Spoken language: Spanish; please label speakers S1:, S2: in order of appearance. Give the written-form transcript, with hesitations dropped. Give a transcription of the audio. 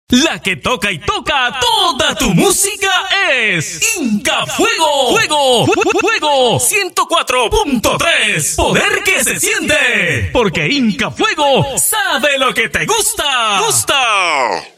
S1: La que toca y toca toda tu música es Inca Fuego. Fuego 104.3. Poder que se siente. Porque Inca Fuego sabe lo que te gusta.